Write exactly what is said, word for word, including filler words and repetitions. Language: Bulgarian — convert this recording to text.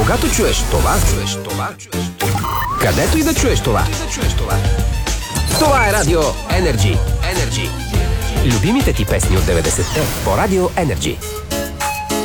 Когато чуеш това, чуеш това, чуеш това. Където и да чуеш това, да чуеш това. Това е Радио Energy. Energy. Любимите ти песни от деветдесетте по Радио Energy.